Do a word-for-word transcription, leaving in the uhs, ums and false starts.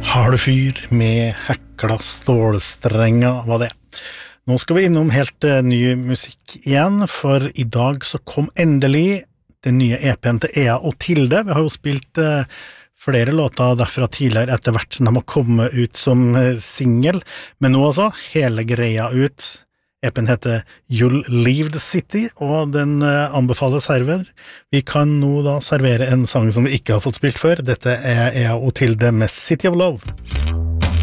Har du fyr med hekla stålstrenger, var det. Nå skal vi innom helt uh, ny musikk igjen, for i dag så kom endelig den nye E P-en til Ea og Tilde. Vi har jo spilt uh, flere låter derfra tidligere etter hvert som de har kommet ut som uh, single, men nå altså, hele greia ut. E P-en heter You'll Leave the City, og den uh, anbefales herved. Vi kan nå da servere en sang som vi ikke har fått spilt før. Dette er Ea og Tilde med City of Love.